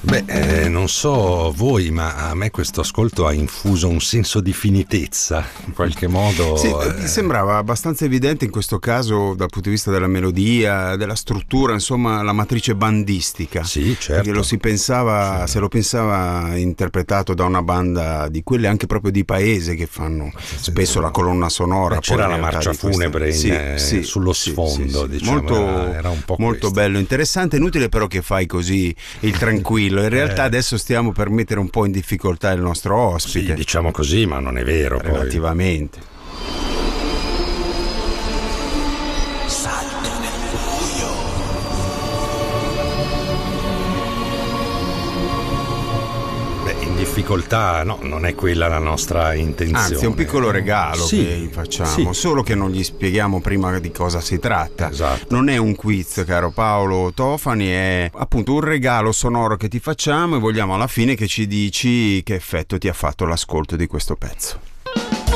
Non so voi, ma a me questo ascolto ha infuso un senso di finitezza, in qualche modo. Sì, mi sembrava abbastanza evidente in questo caso dal punto di vista della melodia, della struttura, insomma la matrice bandistica. Sì, certo. Perché lo si pensava, se lo pensava interpretato da una banda di quelle anche proprio di paese che fanno spesso la colonna sonora. C'era la marcia funebre sullo sfondo, diciamo. Era un po' molto bello, interessante. Inutile però che fai così il tranquillo. In realtà adesso stiamo per mettere un po' in difficoltà il nostro ospite. Sì, diciamo così, ma non è vero. Relativamente. Salto nel buio. In difficoltà no, non è quella la nostra intenzione. Anzi, è un piccolo regalo che gli facciamo, solo che non gli spieghiamo prima di cosa si tratta. Esatto. Non è un quiz, caro Paolo Tofani, è appunto un regalo sonoro che ti facciamo e vogliamo alla fine che ci dici che effetto ti ha fatto l'ascolto di questo pezzo.